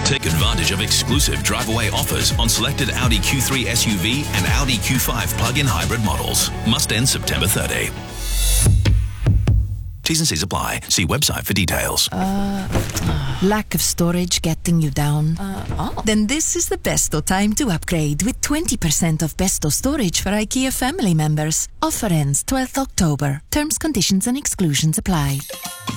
Take advantage of exclusive drive-away offers on selected Audi Q3 SUV and Audi Q5 plug-in hybrid models. Must end September 30. T's and C's apply. See website for details. Lack of storage getting you down? Then this is the besto time to upgrade with 20% off besto storage for IKEA family members. Offer ends 12th October. Terms, conditions and exclusions apply.